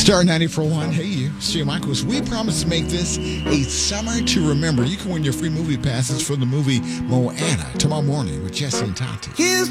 Star 94.1. Hey, you. Stu Michaels. We promise to make this a summer to remember. You can win your free movie passes for the movie Moana tomorrow morning with Jesse and Tati.